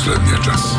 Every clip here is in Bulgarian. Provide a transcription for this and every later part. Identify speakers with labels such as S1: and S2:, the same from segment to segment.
S1: последния час.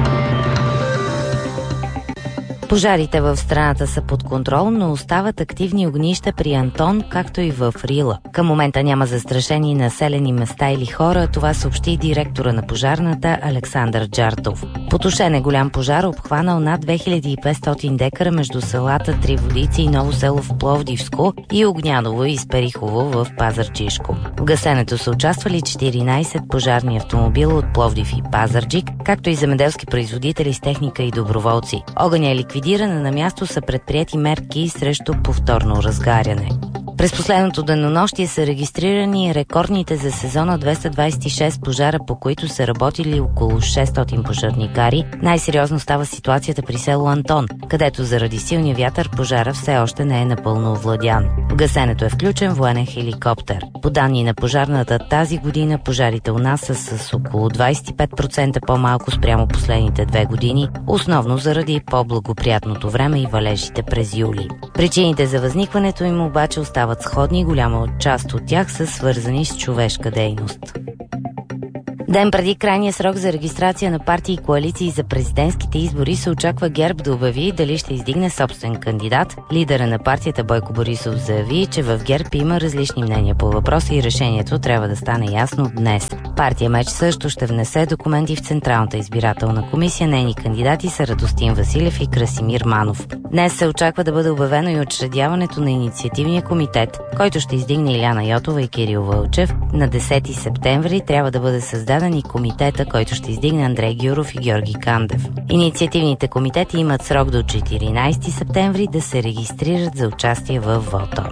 S2: Пожарите в страната са под контрол, но остават активни огнища при Антон, както и в Рила. Към момента няма застрашени населени места или хора, това съобщи директора на пожарната Александър Джартов. Потушен е голям пожар, обхванал над 2500 декара между селата Триводици и Ново село в Пловдивско и Огняново и Сперихово в Пазарджишко. В гасенето са участвали 14 пожарни автомобила от Пловдив и Пазарджик, както и земеделски производители с техника и доброволци. Огъня е ликвидиран, на място са предприети мерки срещу повторно разгаряне. През последното денонощие са регистрирани рекордните за сезона 226 пожара, по които са работили около 600 пожарникари. Най-сериозно става ситуацията при село Антон, където заради силния вятър пожара все още не е напълно овладян. В гасенето е включен военен хеликоптер. По данни на пожарната, тази година пожарите у нас са с около 25% по-малко спрямо последните 2 години, основно заради по-благоприятното време и валежите през юли. Причините за възникването им обаче остават сходни, голяма част от тях са свързани с човешка дейност. Ден преди крайния срок за регистрация на партии и коалиции за президентските избори се очаква ГЕРБ да обяви дали ще издигне собствен кандидат. Лидера на партията Бойко Борисов заяви, че в ГЕРБ има различни мнения по въпроса и решението трябва да стане ясно днес. Партия МЕЧ също ще внесе документи в Централната избирателна комисия. Нейни кандидати са Радостин Василев и Красимир Манов. Днес се очаква да бъде обявено и учредяването на инициативния комитет, който ще издигне Иляна Йотова и Кирил Вълчев. На 10 септември трябва да бъде създаден и комитета, който ще издигне Андрей Гюров и Георги Кандев. Инициативните комитети имат срок до 14 септември да се регистрират за участие в вота.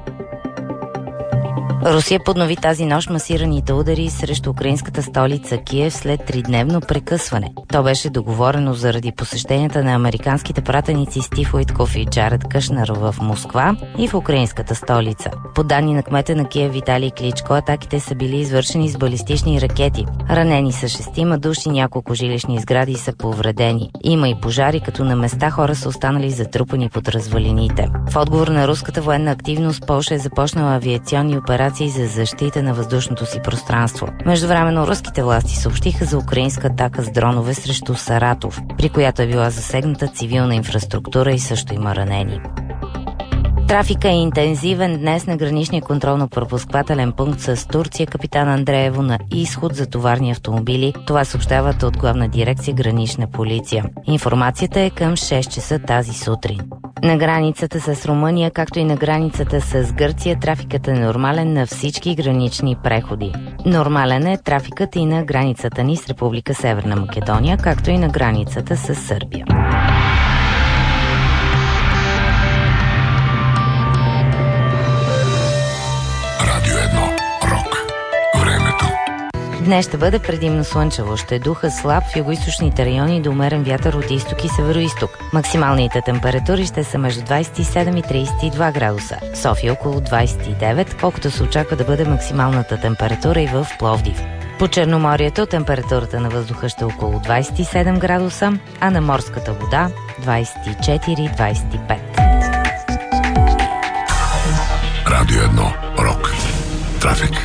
S2: Русия поднови тази нощ масираните удари срещу украинската столица Киев след 3-дневно прекъсване. То беше договорено заради посещенията на американските пратеници Стив Уитков и Джаред Кушнер в Москва и в украинската столица. По данни на кмета на Киев Виталий Кличко, атаките са били извършени с балистични ракети. Ранени са 6 души, няколко жилищни сгради са повредени. Има и пожари, като на места хора са останали затрупани под развалините. В отговор на руската военна активност, Полша е започнала авиационни операции за защита на въздушното си пространство. Междувременно руските власти съобщиха за украинска атака с дронове срещу Саратов, при която е била засегната цивилна инфраструктура и също има ранени. Трафика е интензивен днес на граничния контролно-пропусквателен пункт с Турция Капитан Андреево на изход за товарни автомобили. Това съобщават от Главна дирекция Гранична полиция. Информацията е към 6 часа тази сутрин. На границата с Румъния, както и на границата с Гърция, трафикът е нормален на всички гранични преходи. Нормален е трафикът и на границата ни с Република Северна Македония, както и на границата с Сърбия. Днес ще бъде предимно слънчево. Ще духа слаб в югоизточните райони до умерен вятър от изток и североизток. Максималните температури ще са между 27 и 32 градуса. В София около 29, колкото се очаква да бъде максималната температура и в Пловдив. По Черноморието температурата на въздуха ще е около 27 градуса, а на морската вода 24-25.
S1: Радио 1. Рок. Трафик.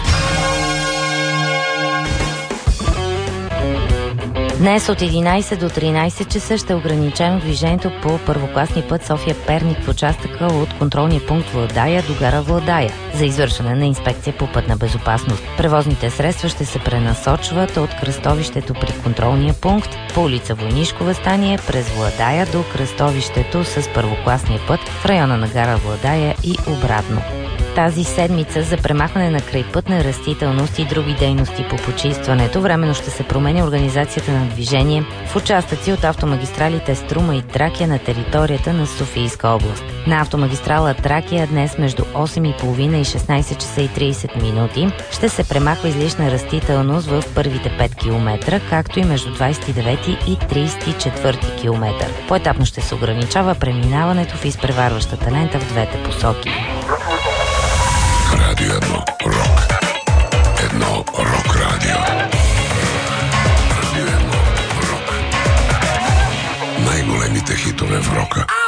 S2: Днес от 11 до 13 часа ще е ограничено движението по първокласния път София-Перник в участъка от контролния пункт Владая до гара Владая за извършване на инспекция по пътна безопасност. Превозните средства ще се пренасочват от кръстовището пред контролния пункт по улица Войнишко въстание през Владая до кръстовището с първокласния път в района на гара Владая и обратно. Тази седмица за премахване на крайпътна растителност и други дейности по почистването временно ще се променя организацията на движение в участъци от автомагистралите Струма и Тракия на територията на Софийска област. На автомагистрала Тракия днес между 8:30 и 16 часа и 30 минути ще се премахва излишна растителност в първите 5 км, както и между 29 и 34 км. Поетапно ще се ограничава преминаването в изпреварващата лента в двете посоки.
S1: Радио 1. Рок. Едно рок радио. Радио 1. Рок. Най-големите хитове в рока.